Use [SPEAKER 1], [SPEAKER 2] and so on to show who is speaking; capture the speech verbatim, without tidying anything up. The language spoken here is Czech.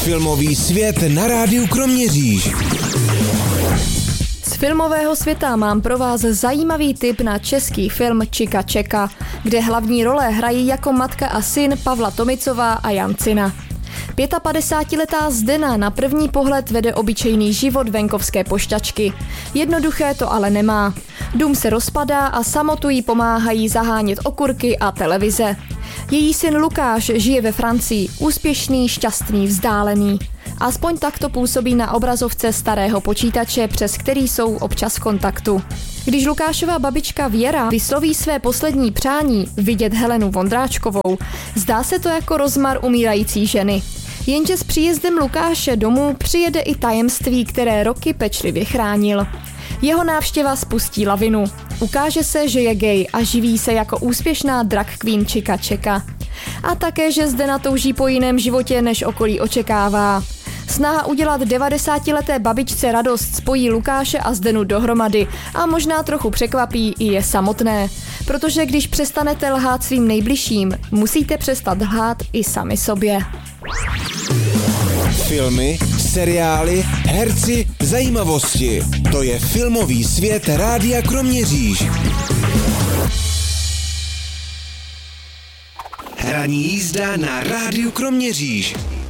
[SPEAKER 1] Filmový svět na rádiu Kroměříž.
[SPEAKER 2] Z filmového světa mám pro vás zajímavý tip na český film Čika Čeka, kde hlavní role hrají jako matka a syn Pavla Tomicová a Jan Cina. pětapadesátiletá Zdena na první pohled vede obyčejný život venkovské pošťačky. Jednoduché to ale nemá. Dům se rozpadá a samotu jí pomáhají zahánět okurky a televize. Její syn Lukáš žije ve Francii, úspěšný, šťastný, vzdálený. Aspoň tak to působí na obrazovce starého počítače, přes který jsou občas v kontaktu. Když Lukášova babička Věra vysloví své poslední přání vidět Helenu Vondráčkovou, zdá se to jako rozmar umírající ženy. Jenže s příjezdem Lukáše domů přijede i tajemství, které roky pečlivě chránil. Jeho návštěva spustí lavinu. Ukáže se, že je gay a živí se jako úspěšná drag queen Čika Čeka. A také, že Zdena touží po jiném životě, než okolí očekává. Snaha udělat devadesátileté babičce radost spojí Lukáše a Zdenu dohromady a možná trochu překvapí i je samotné. Protože když přestanete lhát svým nejbližším, musíte přestat lhát i sami sobě.
[SPEAKER 1] Filmy, seriály, herci, zajímavosti. To je filmový svět rádia Kroměříž. Hraní jízda na rádiu Kroměříž.